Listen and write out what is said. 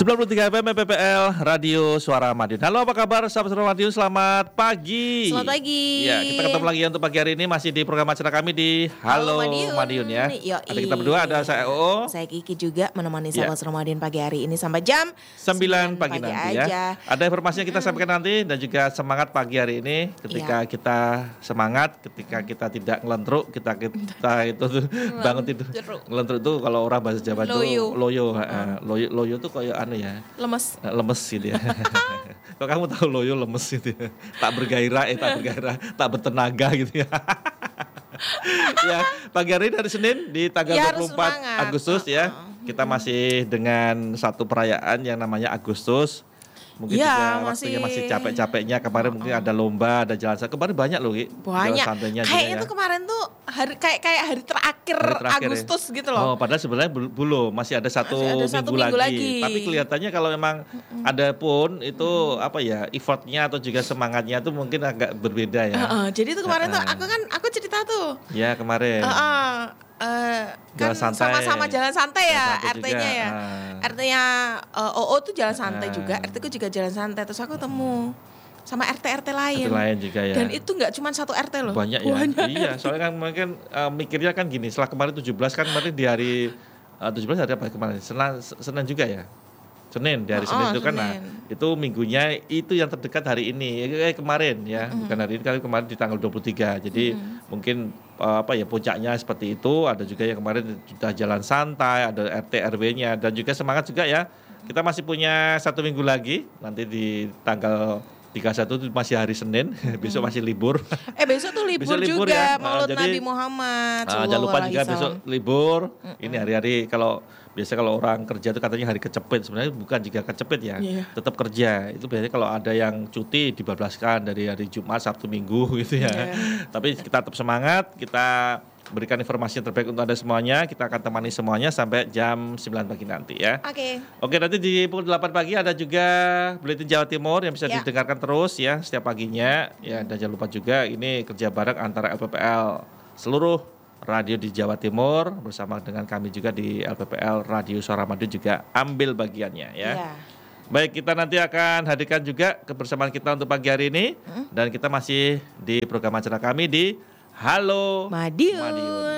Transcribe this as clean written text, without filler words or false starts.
93 FM PPL Radio Suara Madiun. Halo, apa kabar sahabat Suara Madiun? Selamat pagi. Selamat pagi. Ya, kita ketemu lagi untuk pagi hari ini masih di program acara kami di Halo Madiun ya. Ada kita berdua, ada saya Oo. Saya Kiki juga menemani sahabat Suara Madiun pagi hari ini sampai jam 9 pagi nanti aja. ya. Ada informasi yang kita sampaikan nanti dan juga semangat pagi hari ini. Ketika kita semangat, ketika kita tidak ngelentruk, kita itu bangun tidur. Ngelentruk itu kalau orang bahasa Jawa itu loyo. Loyo itu kayak lemes gitu ya. Kalau kamu tahu loyo lemes gitu ya. Tak bergairah, tak bertenaga gitu ya. Ya, pagi hari ini hari Senin di tanggal 24 Agustus ya. Kita masih dengan satu perayaan yang namanya Agustus. Mungkin juga waktunya masih capek-capeknya. Kemarin mungkin ada lomba, ada jalan santai. Kemarin banyak loh, Ki. Banyak. Kayaknya tuh kemarin tuh kayak hari terakhir Agustus gitu loh. Oh, padahal sebenarnya belum, masih ada satu minggu lagi. Tapi kelihatannya kalau memang ada pun itu effortnya atau juga semangatnya tuh mungkin agak berbeda ya. Jadi tuh kemarin tuh aku cerita tuh. Ya, kemarin. Kan sama-sama jalan santai ya RT-nya ya. RT-nya OO tuh jalan santai juga, RT-ku juga jalan santai. Terus aku temu sama RT lain. RT lain juga ya. Dan itu enggak cuma satu RT loh. Banyak ya. Iya, soalnya kan mungkin mikirnya kan gini, setelah kemarin 17 kan kemarin di hari 17 hari apa kemarin? Senin juga ya. Senin, di hari Senin itu kan itu minggunya itu yang terdekat hari ini kemarin ya, bukan hari ini, kemarin di tanggal 23. Jadi mungkin puncaknya seperti itu. Ada juga yang kemarin sudah jalan santai, ada RT RW-nya dan juga semangat juga ya. Kita masih punya 1 minggu lagi, nanti di tanggal 31 itu masih hari Senin, besok masih libur. Besok tuh libur juga ya. Maulid Nabi Muhammad. Jangan lupa juga besok libur. Ini hari-hari kalau orang kerja itu katanya hari kecepit, sebenarnya bukan juga kecepit ya, tetap kerja. Itu biasanya kalau ada yang cuti dibablaskan dari hari Jumat, Sabtu, Minggu gitu ya. Tapi kita tetap semangat, kita berikan informasi yang terbaik untuk Anda semuanya. Kita akan temani semuanya sampai jam 9 pagi nanti ya. Oke, nanti di pukul 8 pagi ada juga Buletin Jawa Timur yang bisa didengarkan terus ya setiap paginya. Ya, dan jangan lupa juga ini kerja bareng antara LPPL seluruh radio di Jawa Timur bersama dengan kami juga di LPPL Radio Suara Madiun juga ambil bagiannya ya. Baik, kita nanti akan hadirkan juga kebersamaan kita untuk pagi hari ini dan kita masih di program acara kami di Halo Madiun.